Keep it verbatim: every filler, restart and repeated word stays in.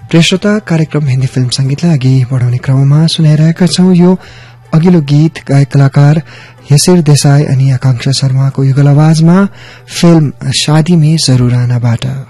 प्रिय श्रोता, कार्यक्रम हिन्दी फिल्म संगीतलाई अघि बढ़ाउने क्रममा सुनाइरहेका छौं। यो अघिल्लो गीत गायक कलाकार यशिर देसाई अनि आकांक्षा शर्माको युगल आवाजमा फिल्म शादी में जरूर आनाबाट।